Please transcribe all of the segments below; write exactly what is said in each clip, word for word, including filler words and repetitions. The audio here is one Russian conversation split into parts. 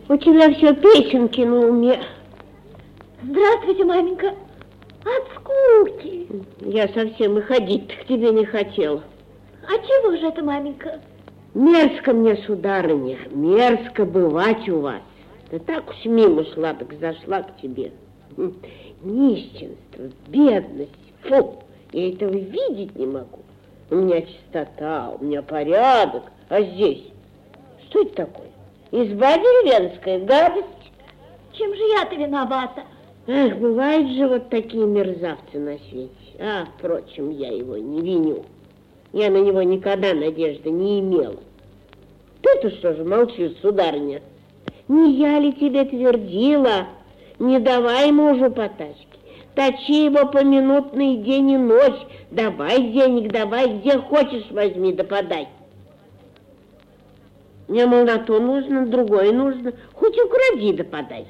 У тебя все песенки на уме. Здравствуйте, маменька. От скуки. Я совсем и ходить к тебе не хотела. А чего же это, маменька? Мерзко мне, сударыня, мерзко бывать у вас. Ты так уж мимо шла, так зашла к тебе. Нищенство, бедность, фу, я этого видеть не могу. У меня чистота, у меня порядок, а здесь что это такое? Изба деревенская, гадость. Чем же я-то виновата? Эх, бывают же вот такие мерзавцы на свете. А, впрочем, я его не виню. Я на него никогда надежды не имела. Ты-то что же молчишь, сударыня? Не я ли тебе твердила, не давай мужу по тачке, точи его поминутно и день и ночь, давай денег, давай, где хочешь возьми, да подай. Мне, мол, на то нужно, другое нужно, хоть укради, да подай.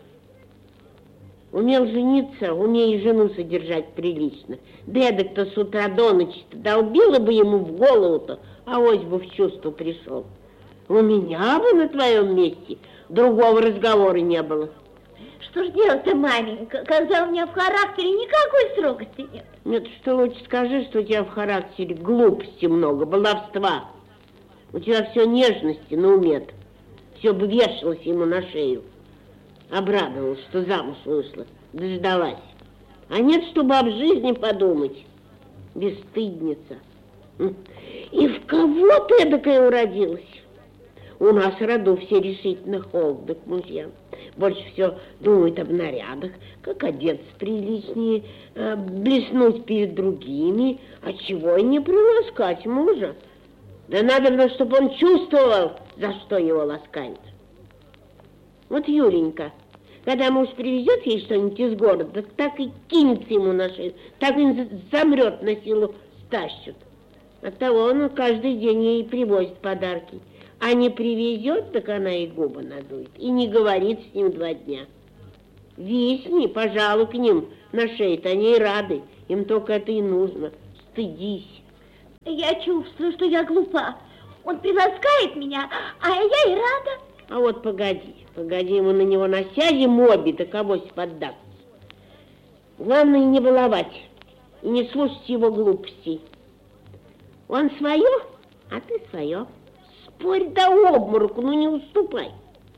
Умел жениться, умей жену содержать прилично. Дедок-то с утра до ночи-то долбила бы ему в голову-то, а ось бы в чувство пришел. У меня бы на твоем месте другого разговора не было. Что ж делать-то, маменька, когда у меня в характере никакой строгости нет? Нет, что лучше скажи, что у тебя в характере глупости много, баловства. У тебя все нежности на уме-то. Все бы вешалось ему на шею. Обрадовалась, что замуж вышла, дождалась. А нет, чтобы об жизни подумать. Бесстыдница. И в кого ты эдакая уродилась? У нас в роду все решительно холодны к мужьям. Больше все думают об нарядах, как одеться приличнее, э, блеснуть перед другими, а чего и не приласкать мужа. Да надо, чтобы он чувствовал, за что его ласкают. Вот Юленька, когда муж привезет ей что-нибудь из города, так и кинется ему на шею, так и замрет, на силу стащут. Оттого он каждый день ей привозит подарки. А не привезет, так она и губы надует, и не говорит с ним два дня. Висни, пожалуй, к ним на шею-то, они и рады, им только это и нужно. Стыдись. Я чувствую, что я глупа. Он приласкает меня, а я и рада. А вот погоди, погоди, ему на него насядем обе, так авось поддастся. Главное не баловать и не слушать его глупостей. Он свое, а ты свое. Спорь до обмороку, ну не уступай.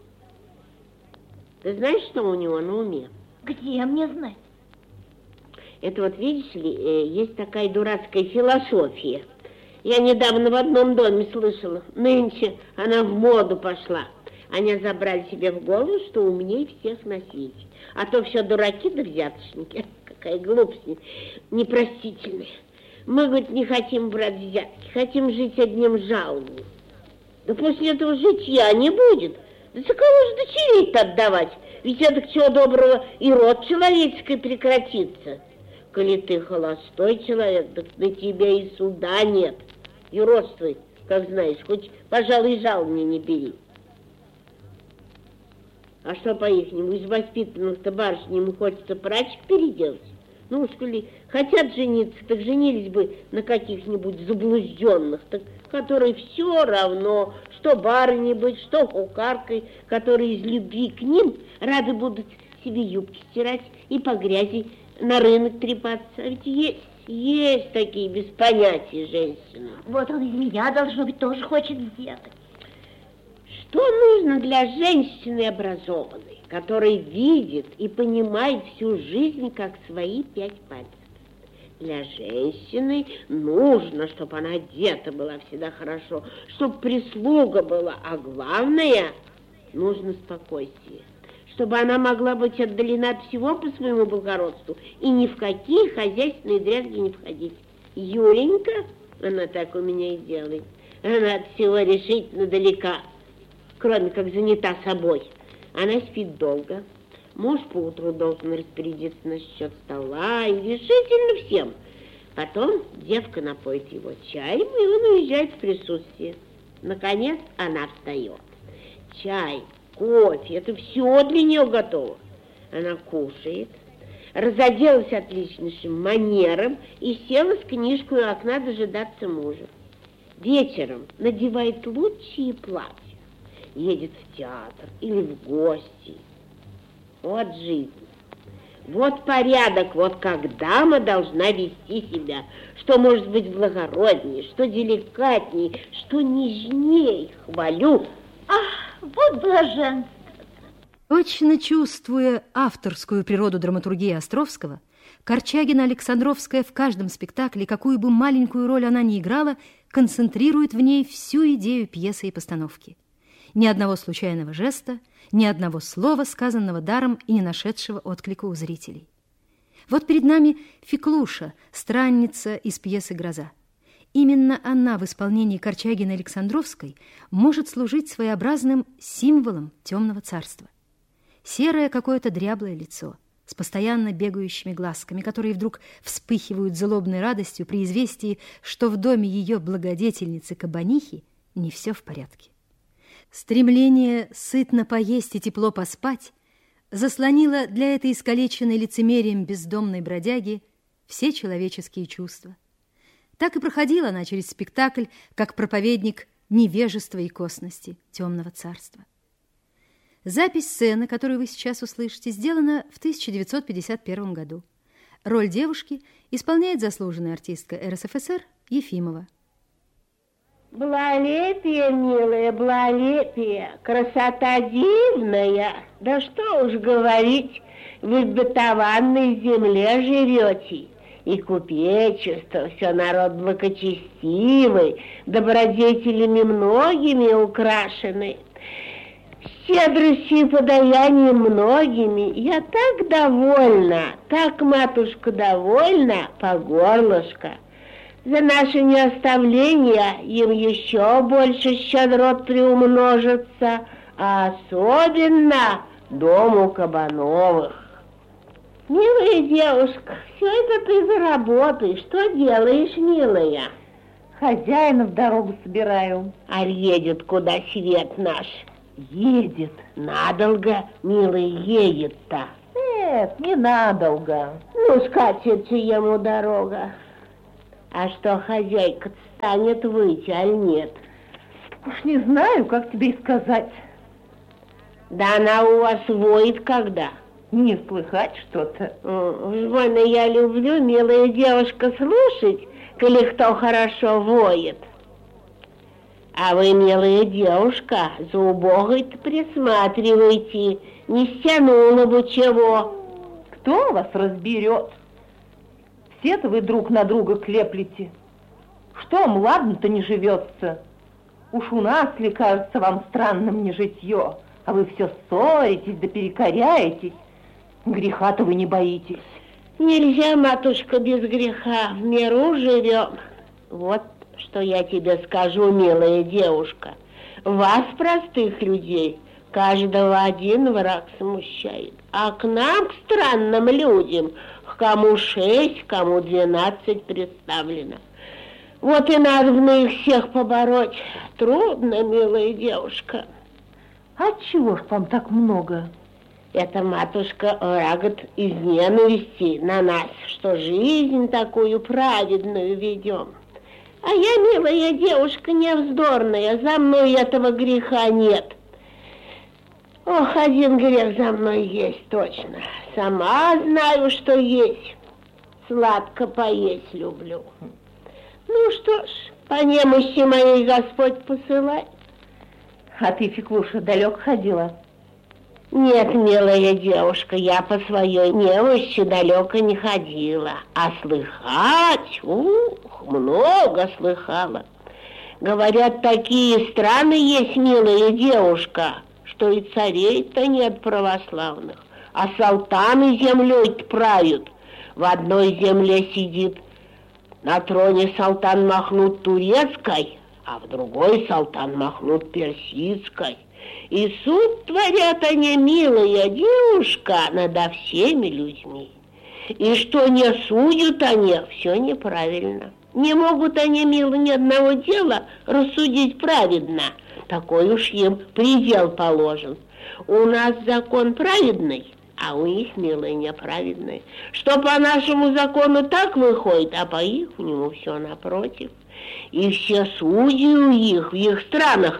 Ты знаешь, что у него на уме? Где мне знать? Это вот, видишь ли, есть такая дурацкая философия. Я недавно в одном доме слышала, нынче она в моду пошла. Они забрали себе в голову, что умнее всех на свете. А то все дураки да взяточники. Какая глупость непростительная. Мы, говорит, не хотим брать взятки, хотим жить одним жалованием. Да после этого житья не будет. Да за кого же дочерей-то отдавать? Ведь это, к чего доброго, и род человеческий прекратится. Коли ты холостой человек, так на тебя и суда нет. Юродствуй, как знаешь, хоть, пожалуй, жалования не бери. А что по-ихнему, из воспитанных-то барышень ему хочется прачек переделать? Ну уж коли хотят жениться, так женились бы на каких-нибудь заблужденных, так, которые все равно, что барыней быть, что кухаркой, которые из любви к ним рады будут себе юбки стирать и по грязи на рынок трепаться. А ведь есть, есть такие без понятия женщины. Вот он из меня, должно быть, тоже хочет сделать. Что нужно для женщины образованной, которая видит и понимает всю жизнь как свои пять пальцев? Для женщины нужно, чтобы она одета была всегда хорошо, чтобы прислуга была, а главное, нужно спокойствие, чтобы она могла быть отдалена от всего по своему благородству и ни в какие хозяйственные дрязги не входить. Юленька, она так у меня и делает, она от всего решительно далека, кроме как занята собой. Она спит долго. Муж поутру должен распорядиться насчет стола и решительно всем. Потом девка напоит его чаем, и он уезжает в присутствие. Наконец она встает. Чай, кофе, это все для нее готово. Она кушает, разоделась отличнейшим манером и села с книжкой у окна дожидаться мужа. Вечером надевает лучшие платья, едет в театр или в гости. Вот жизнь. Вот порядок, вот как дама должна вести себя, что может быть благороднее, что деликатнее, что нежней. Хвалю. Ах, вот блаженство. Точно чувствуя авторскую природу драматургии Островского, Корчагина-Александровская в каждом спектакле, какую бы маленькую роль она ни играла, концентрирует в ней всю идею пьесы и постановки. Ни одного случайного жеста, ни одного слова, сказанного даром и не нашедшего отклика у зрителей. Вот перед нами Феклуша, странница из пьесы «Гроза». Именно она в исполнении Корчагиной-Александровской может служить своеобразным символом темного царства. Серое какое-то дряблое лицо с постоянно бегающими глазками, которые вдруг вспыхивают злобной радостью при известии, что в доме ее благодетельницы Кабанихи не все в порядке. Стремление сытно поесть и тепло поспать заслонило для этой искалеченной лицемерием бездомной бродяги все человеческие чувства. Так и проходила она через спектакль, как проповедник невежества и косности темного царства. Запись сцены, которую вы сейчас услышите, сделана в тысяча девятьсот пятьдесят первом году. Роль девушки исполняет заслуженная артистка эр эс эф эс эр Ефимова. Благолепие, милая, благолепие, красота дивная. Да что уж говорить, вы в бытованной земле живете. И купечество, все народ благочестивый, добродетелями многими украшены. Щедростью и подаянием многими. Я так довольна, так, матушка, довольна по горлышко. За наше неоставление им еще больше щедрот приумножится, а особенно дому Кабановых. Милая девушка, все это ты заработай. Что делаешь, милая? Хозяина в дорогу собираю. А едет куда свет наш? Едет. Надолго, милый, едет-то. Нет, не надолго. Ну, скатится ему дорога. А что, хозяйка станет выйти, аль нет? Уж не знаю, как тебе и сказать. Да она у вас воет когда? Не слыхать что-то. Уж больно я люблю, милая девушка, слушать, коли кто хорошо воет. А вы, милая девушка, за убогой-то присматривайте, не стянула бы чего. Кто вас разберет? Все-то вы друг на друга клеплете. Что вам ладно-то не живется? Уж у нас ли кажется вам странным не житье, а вы все ссоритесь да перекоряетесь. Греха-то вы не боитесь. Нельзя, матушка, без греха, в миру живем. Вот что я тебе скажу, милая девушка. Вас, простых людей, каждого один враг смущает. А к нам, к странным людям, к кому шесть, кому двенадцать представлено. Вот и надо их всех побороть. Трудно, милая девушка. А чего ж вам так много? Это, матушка, рагот из ненависти на нас, что жизнь такую праведную ведем. А я, милая девушка, невздорная, за мной этого греха нет. Ох, один грех за мной есть точно. Сама знаю, что есть. Сладко поесть люблю. Ну что ж, по немощи моей Господь посылай. А ты, Феклуша, далеко ходила? Нет, милая девушка, я по своей немощи далеко не ходила. А слыхать, ух, много слыхала. Говорят, такие страны есть, милая девушка, что и царей-то нет православных, а султаны землей-то правят. В одной земле сидит на троне султан Махмуд турецкой, а в другой султан Махмуд персидской. И суд творят они, милая девушка, надо всеми людьми. И что не судят они, все неправильно. Не могут они, мило, ни одного дела рассудить праведно. Такой уж им предел положен. У нас закон праведный, а у них, милые, неправедный. Что по нашему закону так выходит, а по их у него все напротив. И все судьи у них, в их странах-то,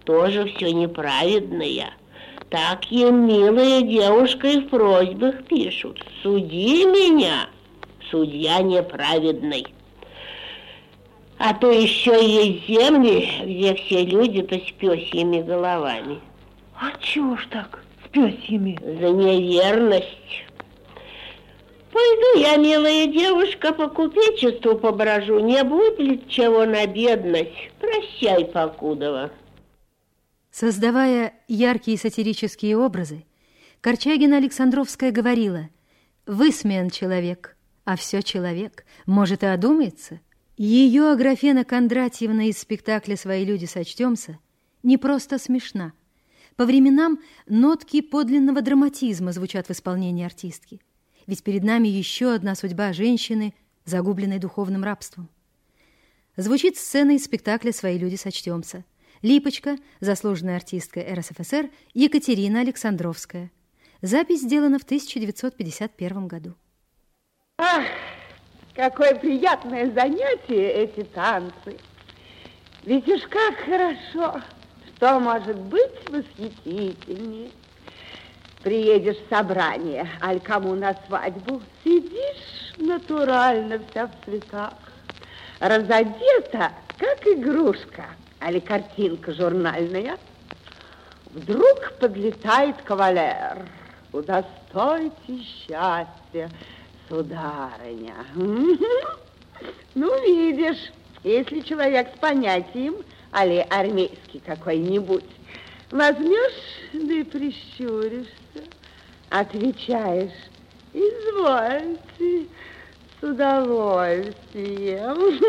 тоже все неправедное. Так им милая девушка и в просьбах пишут: суди меня, судья неправедный. А то еще есть земли, где все люди-то с пёсьими головами. А чего ж так с пёсьими? За неверность. Пойду я, милая девушка, по купечеству поброжу, не будет чего на бедность. Прощай, Покудова. Создавая яркие сатирические образы, Корчагина Александровская говорила: «Высмеян человек, а все человек, может, и одумается». Ее Аграфена Кондратьевна из спектакля «Свои люди сочтемся» не просто смешна. По временам нотки подлинного драматизма звучат в исполнении артистки. Ведь перед нами еще одна судьба женщины, загубленной духовным рабством. Звучит сцена из спектакля «Свои люди сочтемся». Липочка, заслуженная артистка эр эс эф эс эр Екатерина Александровская. Запись сделана в тысяча девятьсот пятьдесят первом году. Ах, какое приятное занятие эти танцы. Ведь уж как хорошо, что может быть восхитительнее. Приедешь в собрание, аль кому на свадьбу, сидишь натурально вся в цветах, разодета, как игрушка, али картинка журнальная. Вдруг подлетает кавалер. Удостойте счастья, сударыня. Ну, видишь, если человек с понятием, али армейский какой-нибудь, возьмешь, да и прищуришься, отвечаешь: извольте, с удовольствием.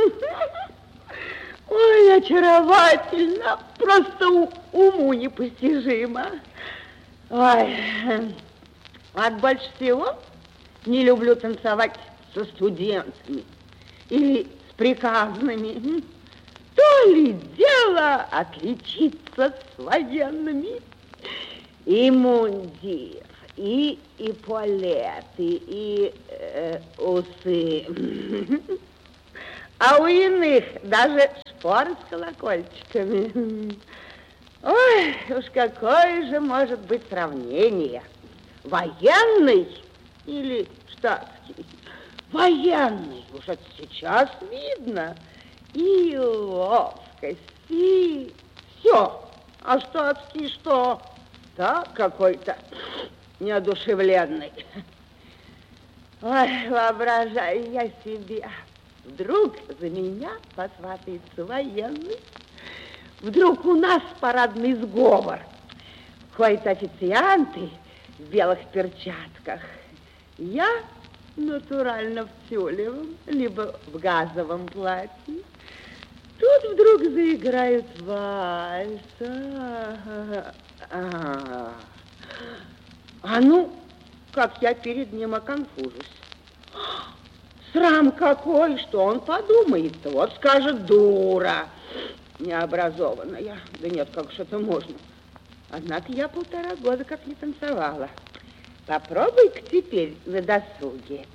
Ой, очаровательно, просто уму непостижимо. Ой, а больше всего не люблю танцевать со студентами или с приказными. То ли дело отличиться с военными. И мундир, и эполеты, и э, усы. А у иных даже шпоры с колокольчиками. Ой, уж какое же может быть сравнение? Военный или штатский? Военный, уж это сейчас видно. И ловкость, и все. А штатский что? Так, какой-то неодушевленный. Ой, воображаю я себе. Вдруг за меня посватается военный. Вдруг у нас парадный сговор. Ходят официанты в белых перчатках. Я натурально в тюлевом, либо в газовом платье. Тут вдруг заиграют вальс. А, а, а ну, как я перед ним оконфужусь. Срам какой, что он подумает. Вот скажет: дура необразованная. Да нет, как же это можно? Однако я полтора года как не танцевала. Попробуй-ка теперь на досуге.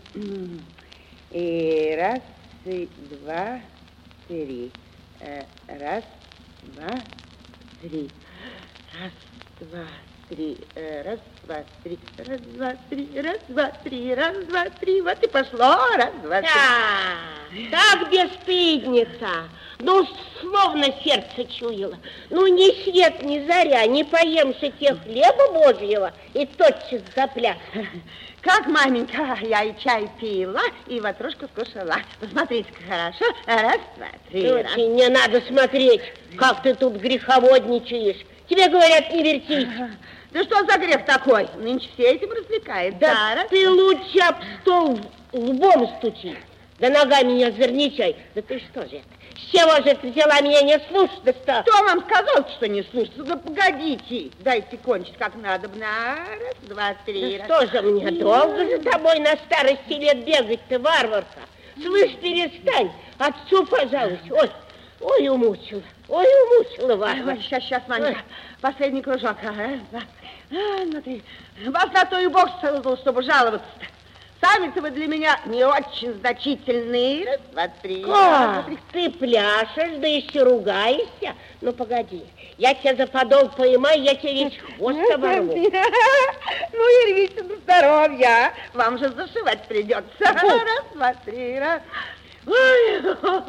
И раз, и два, три. Раз, два, три. Раз, два, три. Раз, два, три. Раз, два, три. Раз, два, три. Раз, два, три. Вот и пошло. Раз, два, три. Да, так бесстыдница. Ну, словно сердце чуяло. Ну, ни свет, ни заря, не поемся тех хлеба Божьего и тотчас запляс. Как, маменька, я и чай пила, и ватрушку скушала. Посмотрите-ка хорошо. Раз, два, три. Раз. Не надо смотреть, как ты тут греховодничаешь. Тебе говорят, не вертись. Да что за грех такой? Нынче все этим развлекает. Да, да ты лучше об стол лбом стучи. Да ногами не озорничай. Да ты что же это? С чего же ты взяла меня не слушаться-то? Кто вам сказал, что не слушаться? Да погодите, дайте кончить как надо. На, раз, два, три. Да раз. Что же мне, долго за тобой на старости лет бегать-то, варварка? Слышь, перестань, отцу пожалуйста. Ой, ой, умучила, ой, умучила варварка. Сейчас, сейчас, Манька, последний кружок. Раз, два, а, ну ты, вас на то и Бог создал, чтобы жаловаться-то. Сами-то вы для меня не очень значительные. Раз, два, три. Как? Ты пляшешь, да еще ругаешься? Ну, погоди, я тебя за подол поймаю, я тебе весь хвост оборву. Ну, и рвите на здоровье. Вам же зашивать придется. Раз, два, три, раз. Ой,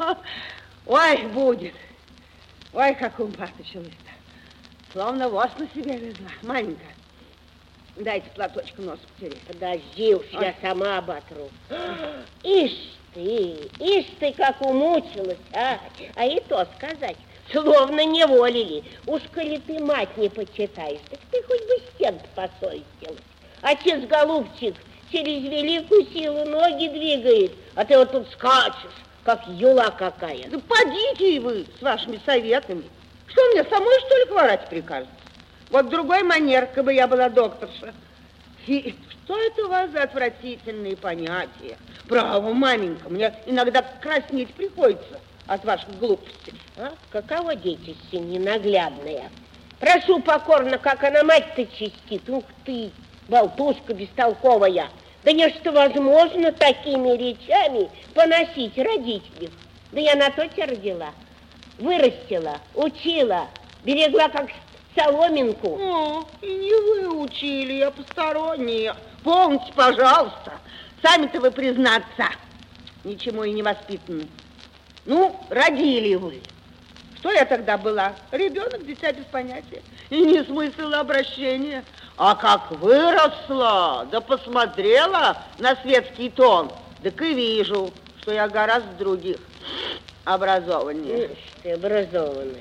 ой, будет. Ой, как умпаточилась-то. Словно воз на себя везла. Маменька, дайте платочку нос потереть. Подожди уж, ой, я сама оботру. Ишь ты, ишь ты, как умучилась, а? А и то сказать, словно неволили. Уж коли ты мать не почитаешь, так ты хоть бы стен посовестилась. Отец голубчик через великую силу ноги двигает, а ты вот тут скачешь, как юла какая. Да подите и вы с вашими советами. Что мне, самой, что ли, хворать прикажется? Вот другой манерка бы я была докторша. И что это у вас за отвратительные понятия? Право, маменька, мне иногда краснеть приходится от ваших глупостей. А? Каково детище ненаглядное. Прошу покорно, как она мать-то чистит. Ух ты, болтушка бестолковая. Да не что возможно такими речами поносить родителей. Да я на то тебя родила. Вырастила, учила, берегла как соломинку. О, и не вы учили, а посторонние. Помните, пожалуйста, сами-то вы, признаться, ничему и не воспитаны. Ну, родили вы. Что я тогда была? Ребенок, дитя без понятия. И не смысл обращения. А как выросла, да посмотрела на светский тон, так и вижу, что я гораздо других образованнее. Ишь ты, образованная.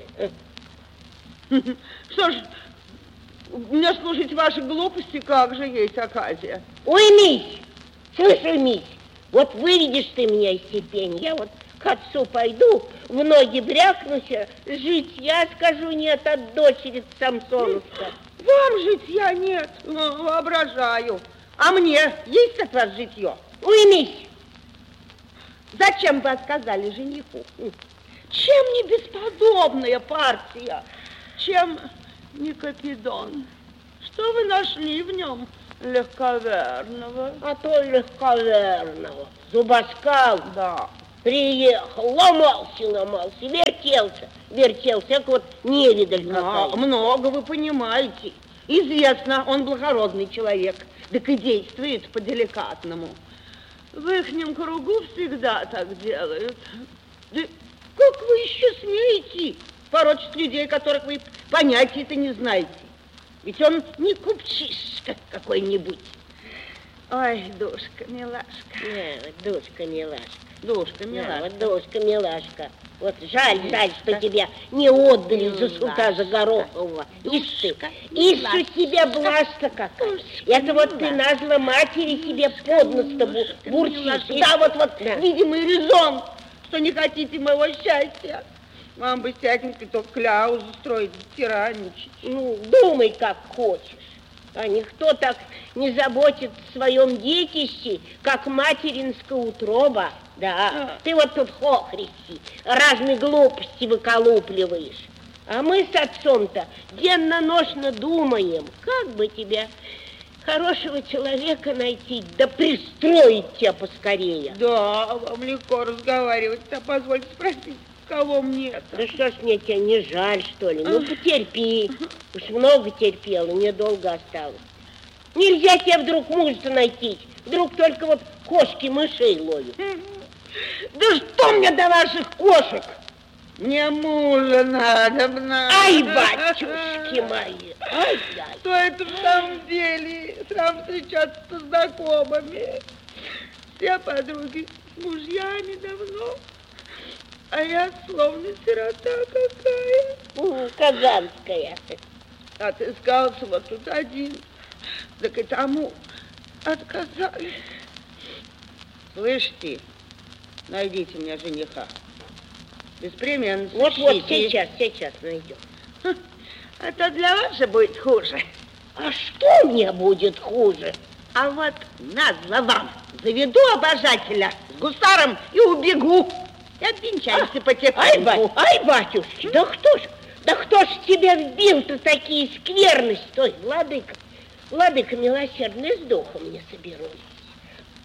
Что ж, мне слушать ваши глупости, как же есть оказия. Уймись, слышь, уймись. Вот выведешь ты меня из степени, я вот к отцу пойду, в ноги брякнусь, жить я скажу нет от дочери Самсоновска. Вам житья нет, воображаю. А мне есть от вас житье? Уймись. Зачем вы отказали жениху? Чем не бесподобная партия? Чем не Капидон? Что вы нашли в нем легковерного? А то легковерного. Зубоскал. Да. Приехал, ломался, ломался, вертелся, вертелся, как вот невидаль какая. Да, много вы понимаете. Известно, он благородный человек, так и действует по-деликатному. В ихнем кругу всегда так делают. Да как вы еще смеете порочить людей, которых вы понятия-то не знаете? Ведь он не купчишка какой-нибудь. Ой, душка, милашка. Не, вот душка, милашка. Душка, Не, милашка. вот душка, милашка. Вот жаль, жаль, что тебя не отдали за сута, за Горохового. Ишь ты, ишь у тебя блажь-то какая. Это вот ты назло матери себе под нос-то бурчишь. Да, вот, вот, видимый резон, что не хотите моего счастья. Вам бы стятенько только кляузу строить, тиранничать. Ну, думай, как хочешь. А никто так не заботится о своем детище, как материнская утроба. Да, а. Ты вот тут хохрести, разные глупости выколупливаешь. А мы с отцом-то денно-ношно думаем, как бы тебе хорошего человека найти, да пристроить тебя поскорее. Да, вам легко разговаривать, а позвольте спросить, кого мне-то? Да что ж мне тебя не жаль, что ли? Ну, потерпи. Уж много терпела, недолго осталось. Нельзя тебе вдруг мужа найти. Вдруг только вот кошки мышей ловят. Да что мне до ваших кошек? Мне мужа надо, надо. Ай, батюшки мои, ай, ай. Что это в самом деле? Сам встречаться со знакомыми. Все подруги с мужьями давно. А я словно сирота какая. У, казанская. Отыскался вот тут один. Так и тому отказали. Слышите, найдите мне жениха. Беспременно. Вот-вот, сейчас, сейчас найдем. Это для вас же будет хуже. А что мне будет хуже? А вот назло вам заведу обожателя с гусаром и убегу. И обвенчаемся а, потихоньку. Ай, ба, ай, батюшки, да кто ж, да кто ж тебя вбил-то такие скверности? Ой, владыка, владыка милосердный, с духом не соберусь.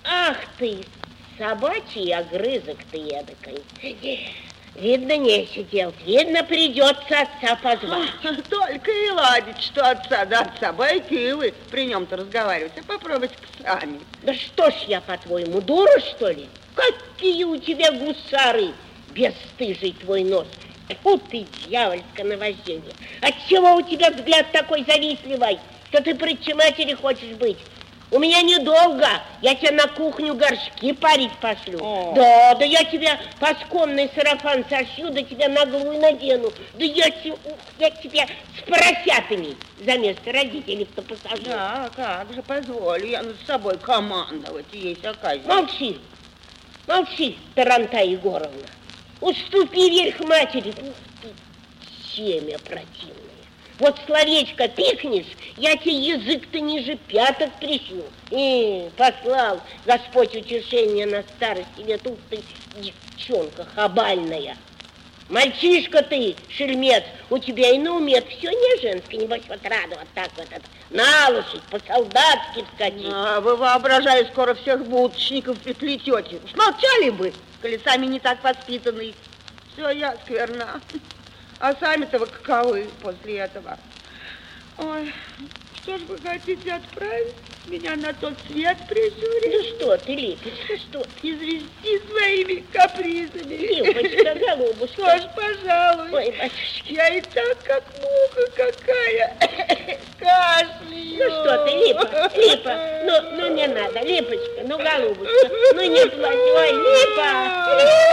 Ах ты, собачий огрызок ты эдакой. Видно, не сидел. Видно, придется отца позвать. Только и ладить, что отца да отца. Байки и вы при нем-то разговаривать. А попробуйте-ка сами. Да что ж я, по-твоему, дура, что ли? Какие у тебя гусары, бесстыжий твой нос. Фу ты, дьявольское наваждение. Отчего у тебя взгляд такой завистливый, что ты при матери хочешь быть? У меня недолго, я тебя на кухню горшки парить пошлю. О. Да, да я тебя пасконный сарафан сошью, да тебя на голову надену. Да я, я тебя с поросятами за место родителей-то посажу. Да, как же, позволю я над собой командовать, есть оказия. Молчи, молчи, Таранта Егоровна. Уступи верх матери. Ух ты, семя противное. Вот словечко пикнешь, я тебе язык-то ниже пяток прищу. И послал Господь утешение на старости лет. Ух ты, девчонка хабальная. Мальчишка ты, шельмец, у тебя и на уме все не женское, небось вот рада вот так вот это, на лошадь, по-солдатски вскочить. А вы, воображаю, скоро всех будочников приплетете. Уж молчали бы, коли сами не так воспитанные. Все, я скверна. А сами-то вы каковы после этого? Ой, что ж вы хотите отправить меня на тот свет прижурить? Ну что ты, Липочка, что ты? Извести своими капризами. Липочка, голубушка. Что ж, пожалуй. Ой, батюшки. Я и так, как муха какая, кашляю. Ну что ты, Липа, Липа, ну, ну не надо, Липочка, ну, голубушка, ну не плачь, ой, Липа.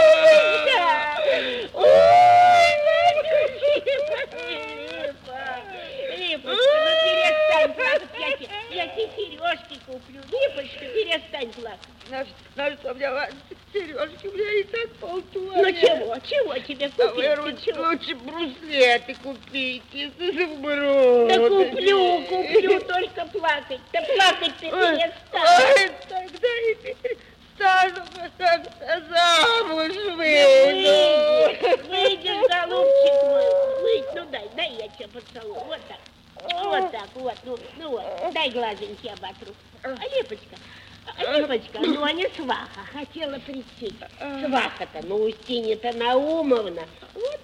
Ой, Липочка, ну перестань плакать, я тебе, я тебе сережки куплю. Липочка, перестань плакать. На, на что мне вас сережки, у меня и так полтуа. Ну чего, чего тебе купить? А вы лучше, лучше бруслеты купите, бруд. Да куплю, куплю, только плакать. Да плакать ты перестань. Ой, тогда и перестану, замуж выйду. Выйдешь, выйдешь, голубчик мой, выйдь, ну дай, дай я тебя поцелую, вот так. Вот так, вот, ну, ну вот, дай глазоньки оботру. А Липочка, а Липочка, ну а не сваха, хотела прийти. Сваха-то, ну Устинья-то Наумовна, вот